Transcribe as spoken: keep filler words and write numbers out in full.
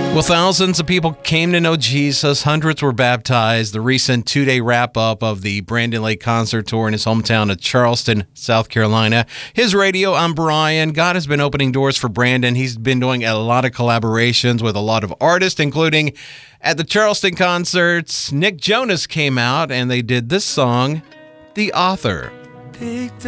Well, thousands of people came to know Jesus. Hundreds were baptized. The recent two-day wrap-up of the Brandon Lake concert tour in his hometown of Charleston, South Carolina. His radio, I'm Brian. God has been opening doors for Brandon. He's been doing a lot of collaborations with a lot of artists, including at the Charleston concerts. Nick Jonas came out, and they did this song, The Author.